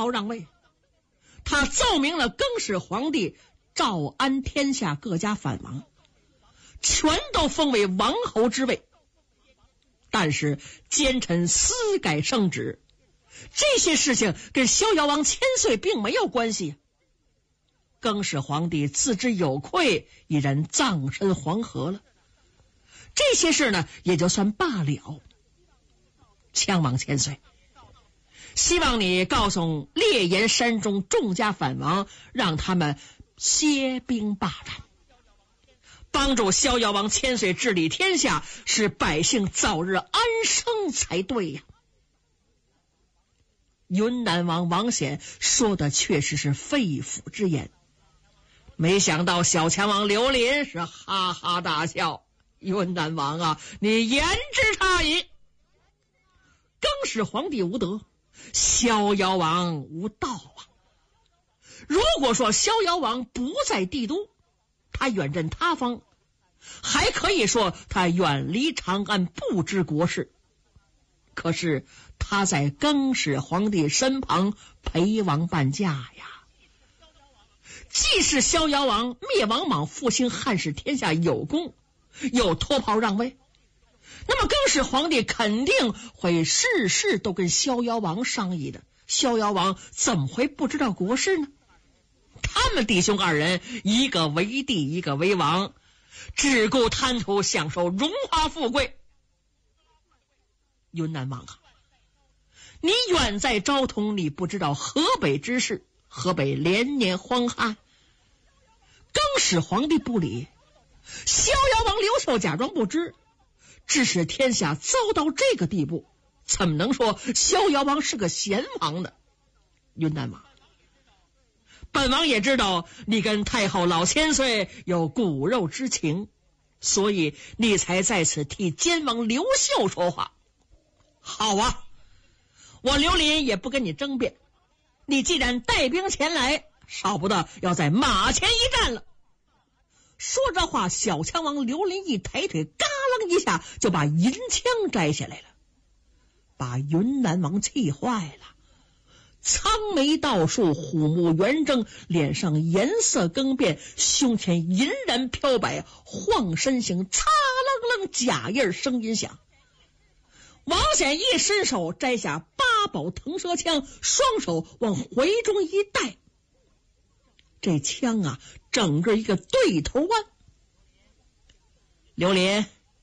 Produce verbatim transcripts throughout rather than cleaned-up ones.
跑让位，他奏明了更始皇帝诏安天下各家藩王，全都封为王侯之位。但是奸臣私改圣旨，这些事情跟逍遥王千岁并没有关系。更始皇帝自知有愧，已然葬身黄河了。这些事呢，也就算罢了。羌王千岁，希望你告诉烈焰山中众家藩王，让他们歇兵罢战，帮助逍遥王千岁治理天下，使百姓早日安生才对呀。云南王王显说的确实是肺腑之言，没想到小强王刘林是哈哈大笑。云南王啊，你言之差矣。更始皇帝无德，逍遥王无道啊。如果说逍遥王不在帝都，他远镇他方，还可以说他远离长安，不知国事。可是他在更始皇帝身旁陪王伴驾呀。既是逍遥王灭王莽复兴汉室天下有功，又脱袍让位，那么更始皇帝肯定会事事都跟逍遥王商议的。逍遥王怎么会不知道国事呢？他们弟兄二人，一个为帝，一个为王，只顾贪图享受荣华富贵。云南王啊，你远在昭通，你不知道河北之事，河北连年荒旱。更始皇帝不理，逍遥王刘秀假装不知，致使天下遭到这个地步，怎么能说逍遥王是个贤王呢？云南王，本王也知道你跟太后老千岁有骨肉之情，所以你才在此替奸王刘秀说话。好啊，我刘林也不跟你争辩，你既然带兵前来，少不得要在马前一战了。说这话，小枪王刘林一抬腿，嘎楞一下就把银枪摘下来了，把云南王气坏了。苍眉倒竖，虎目圆睁，脸上颜色更变，胸前银然飘摆，晃身形，擦楞楞，假印声音响。王显一伸手摘下八宝腾蛇枪，双手往怀中一带，这枪啊，整个一个对头弯。刘林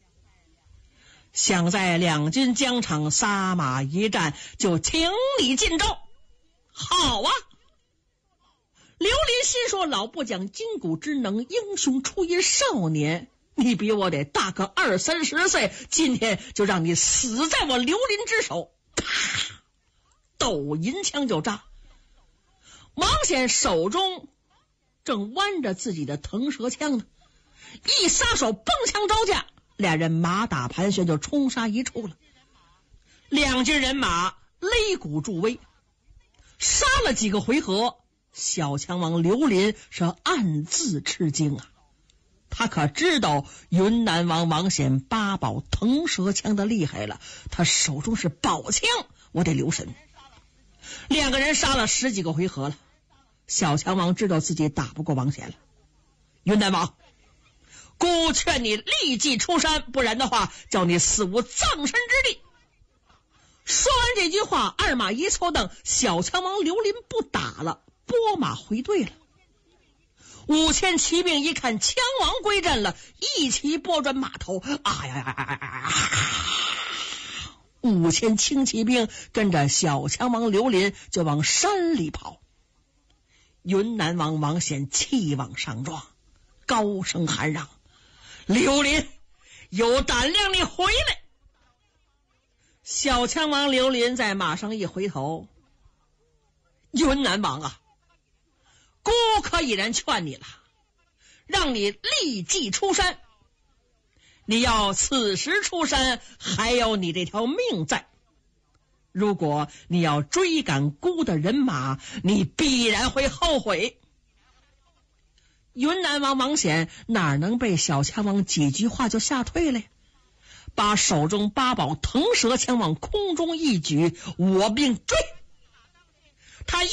想在两军疆场撒马一战，就请你进招。好啊！刘林心说，老不讲筋骨之能，英雄出于少年，你比我得大个二三十岁，今天就让你死在我刘林之手。啪，抖银枪就扎。王显手中正弯着自己的腾蛇枪呢，一撒手蹦枪招架，俩人马打盘旋就冲杀一处了。两军人马擂鼓助威，杀了几个回合，小强王刘林是暗自吃惊啊。他可知道云南王王显八宝腾蛇枪的厉害了，他手中是宝枪，我得留神。两个人杀了十几个回合了，小强王知道自己打不过王显了。云南王，孤劝你立即出山，不然的话叫你死无葬身之地。说完这句话，二马一错蹬，小强王刘林不打了，拨马回队了。五千骑兵一看羌王归阵了，一齐拨转马头，啊呀呀呀呀！五千轻骑兵跟着小羌王刘林就往山里跑。云南王王显气往上撞，高声喊嚷：刘林，有胆量你回来！小羌王刘林在马上一回头，云南王啊，孤可已然劝你了，让你立即出山。你要此时出山，还有你这条命在。如果你要追赶孤的人马，你必然会后悔。云南王王显哪能被小羌王几句话就吓退了，把手中八宝腾蛇枪往空中一举，我命追。他